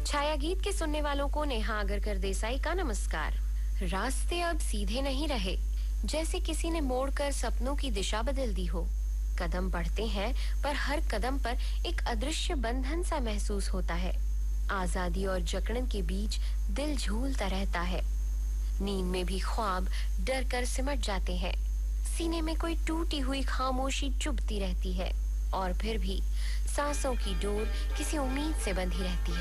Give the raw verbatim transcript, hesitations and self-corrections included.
छाया गीत के सुनने वालों को नेहा आगरकर देसाई का नमस्कार। रास्ते अब सीधे नहीं रहे, जैसे किसी ने मोड़कर सपनों की दिशा बदल दी हो। कदम बढ़ते हैं, पर हर कदम पर एक अदृश्य बंधन सा महसूस होता है। आजादी और जकड़न के बीच दिल झूलता रहता है। नींद में भी ख्वाब डर कर सिमट जाते हैं। सीने में कोई टूटी हुई खामोशी चुभती रहती है और फिर भी सांसों की डोर किसी उम्मीद से बंधी रहती है।